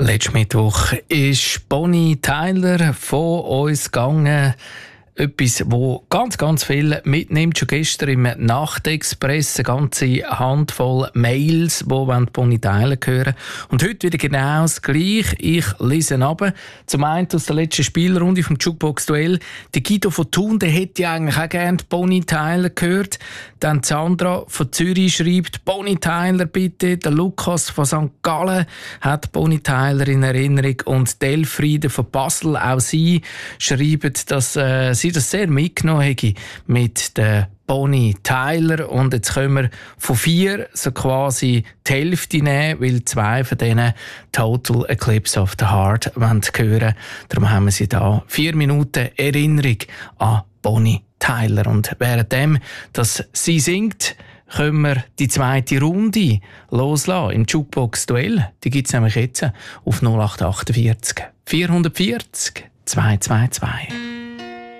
Letzten Mittwoch ist Bonnie Tyler von uns gegangen. Etwas, wo ganz viel mitnimmt. Schon gestern im Nachtexpress eine ganze Handvoll Mails, die Bonnie Tyler hören. Und heute wieder genau das Gleiche. Ich lese ab. Zum einen aus der letzten Spielrunde vom Jukebox-Duell. Der Guido von Thun, der hätte ja eigentlich auch gerne Bonnie Tyler gehört. Dann Sandra von Zürich schreibt, Bonnie Tyler bitte. Der Lukas von St. Gallen hat Bonnie Tyler in Erinnerung. Und Delfriede von Basel, auch sie schreiben, dass sie das sehr mitgenommen hätte mit der Bonnie Tyler. Und jetzt können wir von 4 so quasi die Hälfte nehmen, weil 2 von denen Total Eclipse of the Heart hören wollen. Darum haben wir sie da 4 Minuten Erinnerung an Bonnie Tyler. Und währenddem, dass sie singt, können wir die zweite Runde loslassen im Jukebox-Duell. Die gibt es nämlich jetzt auf 0848 440 222.